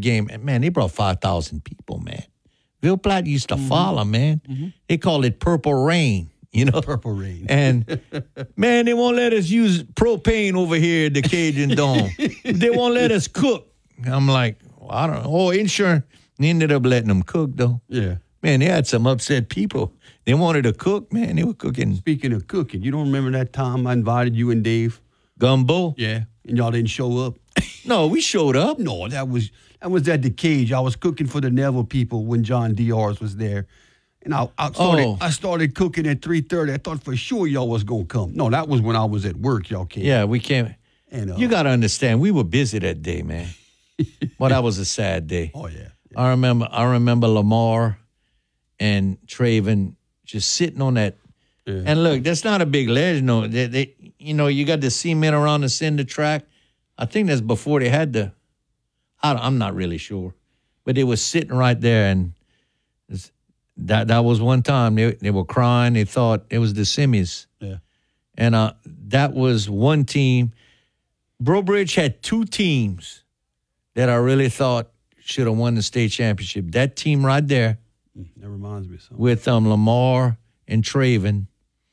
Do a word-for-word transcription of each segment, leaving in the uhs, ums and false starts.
game, man, they brought five thousand people, man. Ville Platte used to Mm-hmm. follow, man. Mm-hmm. They call it Purple Rain, you know? Purple Rain. And, man, they won't let us use propane over here at the Cajun Dome. They won't let us cook. I'm like, well, I don't know. Oh, insurance. They ended up letting them cook, though. Yeah. Man, they had some upset people. They wanted to cook, man. They were cooking. Speaking of cooking, you don't remember that time I invited you and Dave? Gumbo? Yeah. And y'all didn't show up? No, we showed up. No, that was that was at the Cage. I was cooking for the Neville people when John Diaz was there. And I, I started Oh. I started cooking at three thirty. I thought for sure y'all was going to come. No, that was when I was at work. Y'all came. Yeah, we came. And, uh, You got to understand, we were busy that day, man. Well, that was a sad day. Oh, yeah. yeah. I remember I remember Lamar and Traven just sitting on that. Yeah. And look, that's not a big ledge. No, they, they, you know, you got the cement around the cinder track. I think that's before they had the, I, I'm not really sure. But they were sitting right there, and it's- that that was one time. They, they were crying. They thought it was the Simmies. Yeah. And uh, that was one team. Brobridge had two teams that I really thought should have won the state championship. That team right there Mm, That reminds me of something. with um, Lamar and Traven,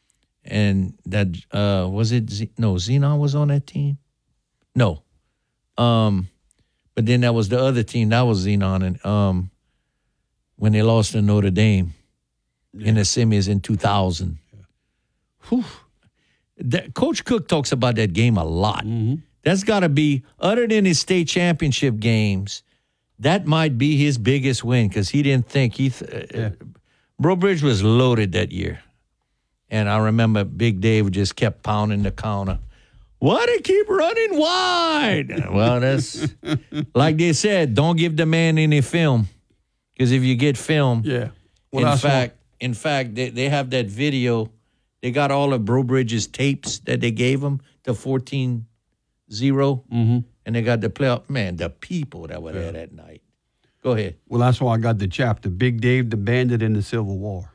and that uh, was it. Z- no, Xenon was on that team. No, um, but then that was the other team. That was Xenon, and um, when they lost to Notre Dame in the semis in two thousand. Whew. That, Coach Cook talks about that game a lot. Mm-hmm. That's got to be, other than his state championship games, that might be his biggest win because he didn't think he. Th- Yeah. Brobridge was loaded that year, and I remember Big Dave just kept pounding the counter. Why they keep running wide? Well, that's like they said. Don't give the man any film, because if you get film, Yeah. in I saw- fact, in fact, they, they have that video. They got all of Brobridge's tapes that they gave him, the fourteen zero, Mm-hmm. and they got the playoff. Man, the people that were there that night. Go ahead. Well, that's why I got the chapter, Big Dave, the Bandit in the Civil War.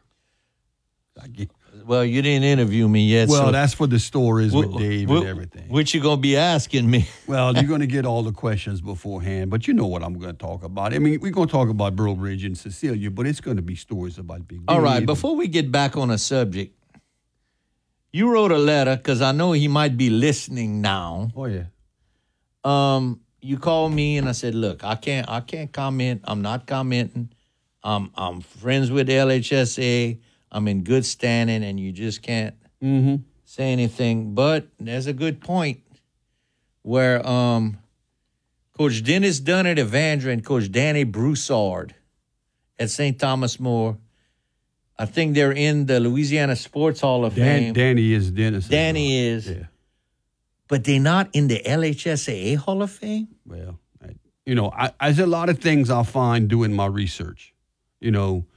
I get, Well, you didn't interview me yet. well, so that's for the stories with Wh- Dave wh- and everything. What you gonna be asking me? Well, you're going to get all the questions beforehand, but you know what I'm going to talk about. I mean, we're going to talk about Brobridge and Cecilia, but it's going to be stories about Big Dave. All right. Before we get back on a subject, you wrote a letter because I know he might be listening now. Oh, yeah. Um, you called me and I said, "Look, I can't, I can't comment. I'm not commenting. I'm, I'm friends with the L H S A. I'm in good standing, and you just can't Mm-hmm. say anything." But there's a good point where um, Coach Dennis Dunn at Evandra and Coach Danny Broussard at Saint Thomas More, I think they're in the Louisiana Sports Hall of Dan, Fame. Danny is Dennis. Danny is. Yeah. But they're not in the L H S A Hall of Fame? Well, I, you know, I, there's a lot of things I find doing my research, you know,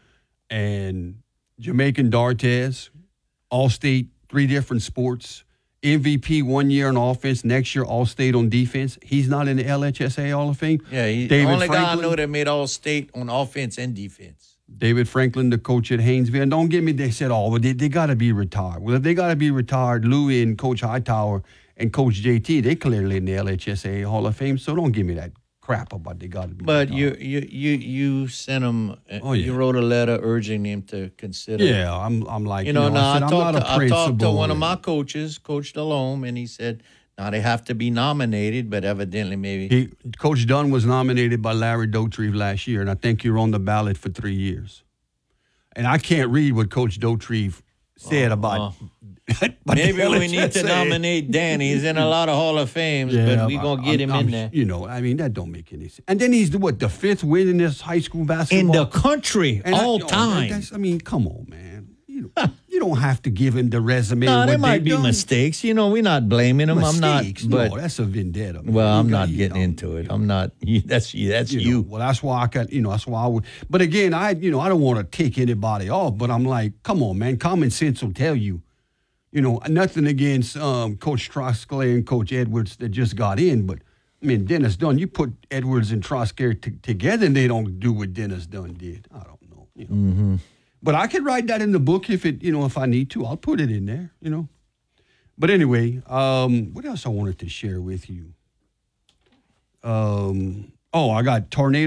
and Jamaican Dartez, All-State, three different sports, M V P one year on offense, next year All-State on defense. He's not in the L H S A Hall of Fame. Yeah, he's the David only guy I Franklin? know that made All-State on offense and defense. David Franklin, the coach at Haynesville. And don't get me, they said, oh, well, they, they got to be retired. Well, if they got to be retired, Louis and Coach Hightower and Coach J T, they clearly in the L H S A Hall of Fame, so don't give me that crap about they got to be But retired. you you you you sent him, Oh, yeah. you wrote a letter urging him to consider. Yeah, I'm I'm like, You know, now I, said, I, I'm talked not to, a I talked to principal. one of my coaches, Coach Delhomme, and he said, now they have to be nominated, but evidently maybe. He, Coach Dunn was nominated by Larry Dotrieve last year, and I think you're on the ballot for three years. And I can't read what Coach Dotrieve said Uh, about. about Maybe the we need to L H S A. nominate Danny. He's in a lot of Hall of Fames, Yeah, but we're going to get I'm- him I'm- in there. You know, I mean, that don't make any sense. And then he's the what, the fifth win in this high school In basketball? the country, And I- all oh, time. that's- I mean, come on, man. You know, you don't have to give him the resume. No, of there what might they've be done. mistakes. You know, we're not blaming him. Mistakes? I'm not. But no, that's a vendetta. man. well, You I'm got- not you getting know, into it. I'm not. You, that's you. That's you. you know, well, that's why I got, you know, that's why I would. But again, I, you know, I don't want to take anybody off, but I'm like, come on, man. Common sense will tell you, you know, nothing against um, Coach Trosclair and Coach Edwards that just got in, but I mean, Dennis Dunn, you put Edwards and Trosclair t- together and they don't do what Dennis Dunn did. I don't know. You know. Mm-hmm. But I could write that in the book if it, you know, if I need to. I'll put it in there, you know. But anyway, um, what else I wanted to share with you? Um, oh, I got tornado.